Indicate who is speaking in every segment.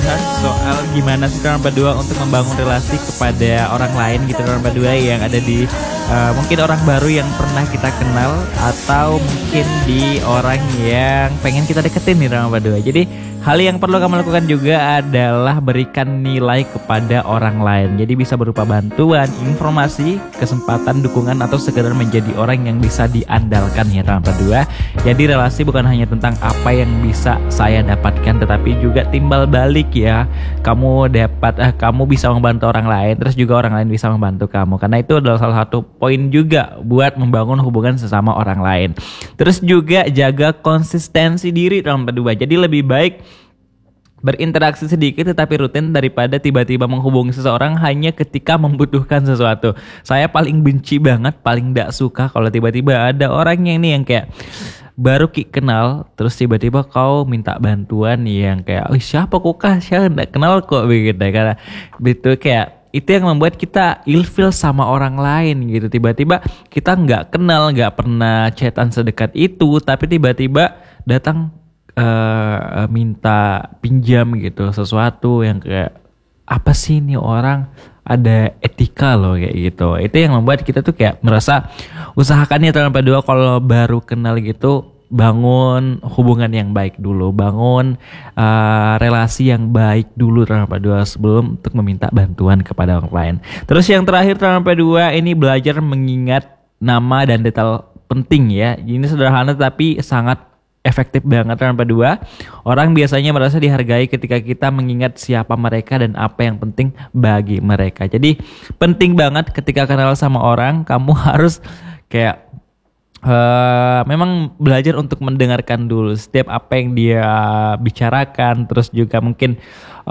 Speaker 1: soal gimana sih orang berdua untuk membangun relasi kepada orang lain gitu, orang berdua yang ada di mungkin orang baru yang pernah kita kenal atau mungkin di orang yang pengen kita deketin nih orang berdua. Jadi hal yang perlu kamu lakukan juga adalah berikan nilai kepada orang lain. Jadi bisa berupa bantuan, informasi, kesempatan, dukungan, atau sekedar menjadi orang yang bisa diandalkan ya teman berdua. Jadi relasi bukan hanya tentang apa yang bisa saya dapatkan, tetapi juga timbal balik ya. Kamu bisa membantu orang lain, terus juga orang lain bisa membantu kamu. Karena itu adalah salah satu poin juga buat membangun hubungan sesama orang lain. Terus juga jaga konsistensi diri teman berdua. Jadi lebih baik berinteraksi sedikit tetapi rutin daripada tiba-tiba menghubungi seseorang hanya ketika membutuhkan sesuatu. Saya paling benci banget, paling gak suka kalau tiba-tiba ada orang yang kayak baru kenal terus tiba-tiba kau minta bantuan yang kayak siapa kok kah, saya gak kenal kok begitu. Karena itu kayak itu yang membuat kita ilfil sama orang lain gitu. Tiba-tiba kita nggak kenal, nggak pernah chatan sedekat itu, tapi tiba-tiba datang minta pinjam gitu sesuatu yang kayak apa sih ini orang, ada etika loh kayak gitu. Itu yang membuat kita tuh kayak merasa usahakan ya teman berdua kalau baru kenal gitu bangun hubungan yang baik dulu, bangun relasi yang baik dulu teman berdua sebelum untuk meminta bantuan kepada orang lain. Terus yang terakhir teman berdua ini belajar mengingat nama dan detail penting ya. Ini sederhana tapi sangat efektif banget teman berdua. Orang biasanya merasa dihargai ketika kita mengingat siapa mereka dan apa yang penting bagi mereka. Jadi penting banget ketika kenal sama orang, kamu harus kayak memang belajar untuk mendengarkan dulu setiap apa yang dia bicarakan. Terus juga mungkin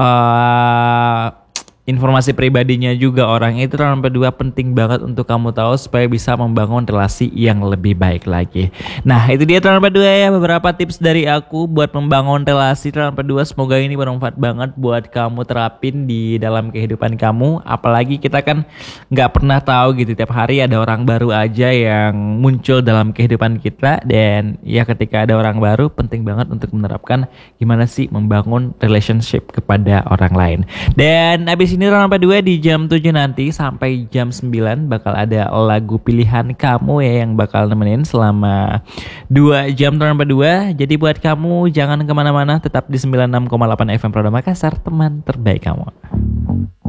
Speaker 1: informasi pribadinya juga orang itu teman berdua penting banget untuk kamu tahu supaya bisa membangun relasi yang lebih baik lagi. Nah itu dia teman berdua ya, beberapa tips dari aku buat membangun relasi teman berdua. Semoga ini bermanfaat banget buat kamu terapin di dalam kehidupan kamu. Apalagi kita kan nggak pernah tahu gitu, tiap hari ada orang baru aja yang muncul dalam kehidupan kita. Dan ya ketika ada orang baru penting banget untuk menerapkan gimana sih membangun relationship kepada orang lain. Dan abis ini teman berdua di jam 7 nanti sampai jam 9 bakal ada lagu pilihan kamu ya yang bakal nemenin selama 2 jam teman berdua. Jadi buat kamu jangan kemana-mana, tetap di 96,8 FM Prada Makassar, teman terbaik kamu.